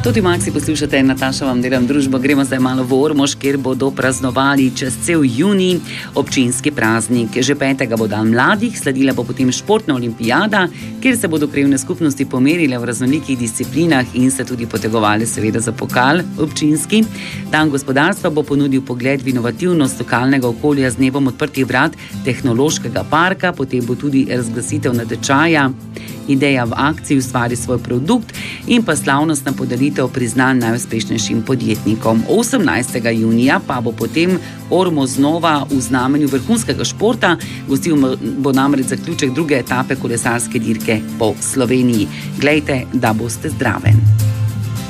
Tudi Maxi poslušate, Nataša vam delam družbo. Gremo zdaj malo v Ormož, kjer bodo praznovali čez cel junij občinski praznik. Že 5. bo dan mladih, sledila bo potem športna olimpijada, kjer se bodo krajevne skupnosti pomerile v raznolikih disciplinah in se tudi potegovali seveda za pokal občinski. Dan gospodarstva bo ponudil pogled v inovativnost lokalnega okolja z dnevom odprtih vrat tehnološkega parka, potem bo tudi razglasitev natečaja Ideja v akciji ustvari svoj produkt in pa slavnostna podelitev priznanj najuspešnejšim podjetnikom. 18. junija pa bo potem Ormož znova v znamenju vrhunskega športa, gostil bo namreč zaključek druge etape kolesarske dirke po Sloveniji. Glejte, da boste zdraven.